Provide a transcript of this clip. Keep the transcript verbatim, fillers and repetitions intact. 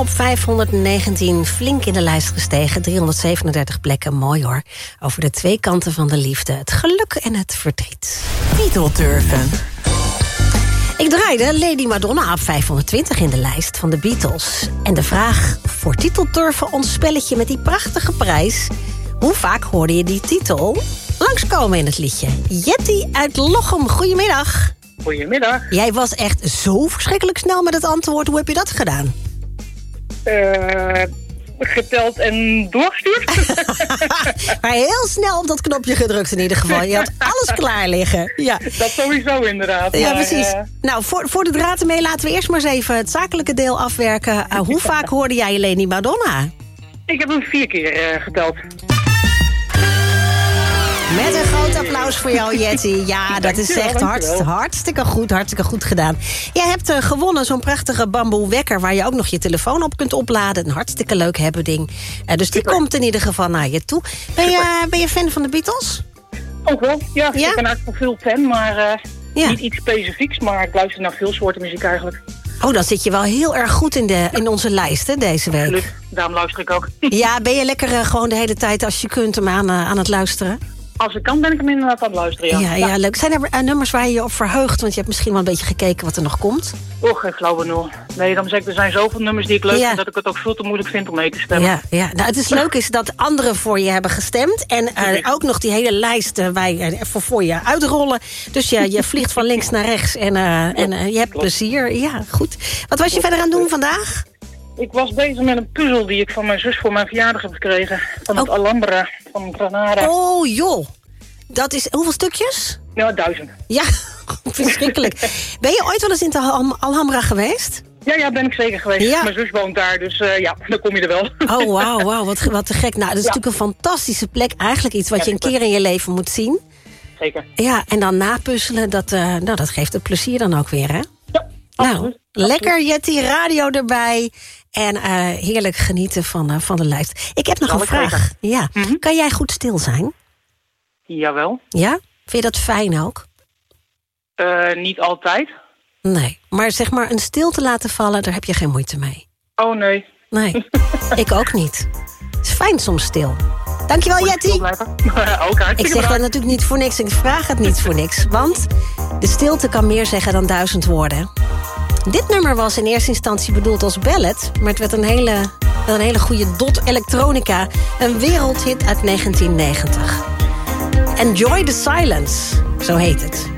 op vijfhonderdnegentien, flink in de lijst gestegen. driehonderdzevenendertig plekken, mooi hoor. Over de twee kanten van de liefde, het geluk en het verdriet. Titelturven. Ik draaide Lady Madonna op vijfhonderdtwintig in de lijst van de Beatles. En de vraag voor titelturven, ons spelletje met die prachtige prijs: hoe vaak hoorde je die titel langskomen in het liedje? Jetty uit Lochem, goedemiddag. Goedemiddag. Jij was echt zo verschrikkelijk snel met het antwoord. Hoe heb je dat gedaan? Uh, geteld en doorgestuurd. Maar heel snel op dat knopje gedrukt in ieder geval. Je had alles klaar liggen. Ja. Dat sowieso inderdaad. Ja, maar, precies. Uh... Nou, voor, voor de draad ermee laten we eerst maar eens even het zakelijke deel afwerken. Uh, hoe vaak hoorde jij Lady Madonna? Ik heb hem vier keer uh, geteld. Met een groot applaus voor jou, Jetty. Ja, dat is echt hartst, hartstikke goed, hartstikke goed gedaan. Jij hebt uh, gewonnen zo'n prachtige bamboe wekker waar je ook nog je telefoon op kunt opladen. Een hartstikke leuk hebben ding. Uh, dus die Super. komt in ieder geval naar je toe. Ben je, ben je fan van de Beatles? Ook wel, ja. ja? Ik ben eigenlijk wel veel fan, maar uh, ja. niet iets specifieks. Maar ik luister naar veel soorten muziek eigenlijk. Oh, dan zit je wel heel erg goed in, de, in onze lijst, hè, deze week. Absoluut, daarom luister ik ook. Ja, ben je lekker uh, gewoon de hele tijd als je kunt hem aan, uh, aan het luisteren? Als ik kan, ben ik hem inderdaad aan het luisteren, ja. Ja, ja, ja. Leuk. Zijn er uh, nummers waar je je op verheugt? Want je hebt misschien wel een beetje gekeken wat er nog komt. Och, geen flauw benul. Nee, dan zeg ik, er zijn zoveel nummers die ik leuk ja. vind dat ik het ook veel te moeilijk vind om mee te stemmen. Ja, ja. Nou, het is leuk is dat anderen voor je hebben gestemd. En uh, ook nog die hele lijst uh, wij uh, voor, voor je uitrollen. Dus ja, je vliegt van links naar rechts en, uh, en uh, je hebt Klopt. plezier. Ja, goed. Wat was je verder aan het doen vandaag? Ik was bezig met een puzzel die ik van mijn zus voor mijn verjaardag heb gekregen. Van het oh. Alhambra, van Granada. Oh joh, dat is hoeveel stukjes? Ja, duizend. Ja, verschrikkelijk. Ben je ooit wel eens in de Alhambra geweest? Ja, ja, ben ik zeker geweest. Ja. Mijn zus woont daar, dus uh, ja, dan kom je er wel. Oh, wauw, wow, wat, wat te gek. Nou, dat is ja. natuurlijk een fantastische plek. Eigenlijk iets wat ja, je een keer in je leven moet zien. Zeker. Ja, en dan napuzzelen, dat, uh, nou, dat geeft het plezier dan ook weer, hè? Ja, nou, absoluut. Lekker Jetty, radio erbij. En uh, heerlijk genieten van, uh, van de lijst. Ik heb nog Zal een vraag. Ja. Mm-hmm. Kan jij goed stil zijn? Jawel. Ja? Vind je dat fijn ook? Uh, niet altijd. Nee, maar zeg maar een stilte laten vallen, daar heb je geen moeite mee. Oh nee. Nee, ik ook niet. Het is fijn soms stil. Dankjewel, Jetty. Ook ik zeg dat natuurlijk niet voor niks. Ik vraag het niet voor niks. Want de stilte kan meer zeggen dan duizend woorden. Dit nummer was in eerste instantie bedoeld als ballad, maar het werd een hele, een hele goede dot elektronica. Een wereldhit uit negentien negentig. Enjoy the Silence, zo heet het.